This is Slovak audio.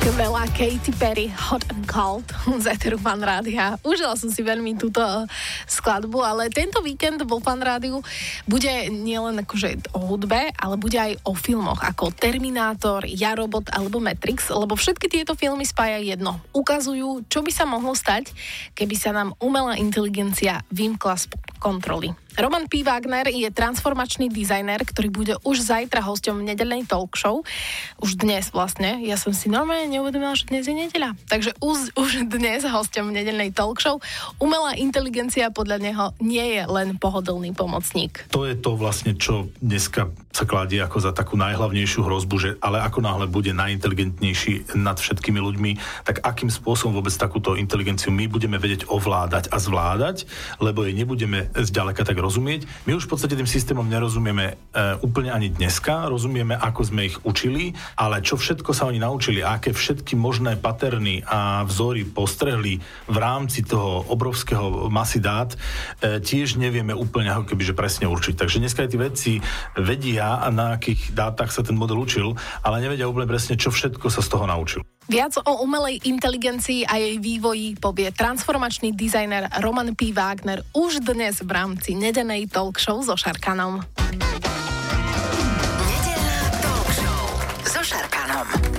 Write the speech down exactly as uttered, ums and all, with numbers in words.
Veľa Katy Perry, Hot and Cold, z éteru Fan Rádia. Užila som si veľmi túto skladbu, ale tento víkend vo Fan Rádiu bude nielen akože o hudbe, ale bude aj o filmoch ako Terminátor, Ja, Robot alebo Matrix, lebo všetky tieto filmy spája jedno. Ukazujú, čo by sa mohlo stať, keby sa nám umelá inteligencia vymkla z kontroly. Roman P. Wagner je transformačný dizajner, ktorý bude už zajtra hosťom nedeľnej talk show. Už dnes vlastne. Ja som si normálne neuvedomila, že dnes je nedeľa. Takže už, už dnes hosťom nedeľnej talk show. Umelá inteligencia podľa neho nie je len pohodlný pomocník. To je to vlastne, čo dneska sa kladie ako za takú najhlavnejšiu hrozbu, že ale ako náhle bude najinteligentnejší nad všetkými ľuďmi, tak akým spôsobom vôbec takúto inteligenciu my budeme vedieť ovládať a zvládať, lebo jej nebudeme zďaleka tak rozumieť. My už v podstate tým systémom nerozumieme e, úplne ani dneska, rozumieme, ako sme ich učili, ale čo všetko sa oni naučili, aké všetky možné paterny a vzory postrehli v rámci toho obrovského masy dát, e, tiež nevieme úplne ako keby, že presne určiť. Takže dneska aj tí vedci vedia, na akých dátach sa ten model učil, ale nevedia úplne presne, čo všetko sa z toho naučil. Viac o umelej inteligencii a jej vývoji povie transformačný dizajner Roman P. Wagner už dnes v rámci nedeľnej talk show so Šarkanom. Nedeľná talk show so Šarkanom.